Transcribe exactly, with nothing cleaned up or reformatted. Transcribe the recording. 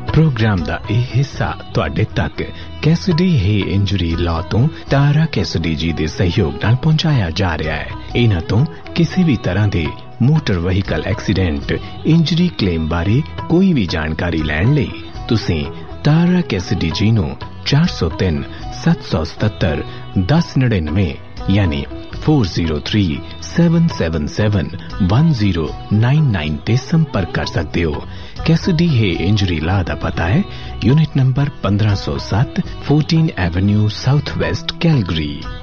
Programme दा ਇਹ ਹਿੱਸਾ ਤੁਹਾਡੇ ਤੱਕ ਕੈਸਿਡੀ ਹੀ ਇੰਜਰੀ ਲਾਅ ਤੋਂ ਤਾਰਾ ਕੈਸਿਡੀ ਜੀ ਦੇ ਸਹਿਯੋਗ ਨਾਲ ਪਹੁੰਚਾਇਆ ਜਾ ਰਿਹਾ ਹੈ। ਇਹਨਾਂ ਤੋਂ ਕਿਸੇ ਵੀ ਤਰ੍ਹਾਂ ਦੇ motor vehicle accident injury claim ਬਾਰੇ ਕੋਈ ਵੀ ਜਾਣਕਾਰੀ ਲੈਣ ਲਈ ਤੁਸੀਂ ਤਾਰਾ ਕੈਸਿਡੀ ਜੀ ਨੂੰ ਚਾਰ ਸੌ ਤਿੰਨ ਸੱਤ ਸੌ ਸਤੱਤਰ ਦਸ ਨੜਿਨਵੇਂ यानी four zero three seven seven seven one zero nine nine ते संपर्क कर सकते हो। कैसिडी है इंजरी ला दा पता है यूनिट नंबर पंद्रह सौ सात fourteen Avenue south west Calgary.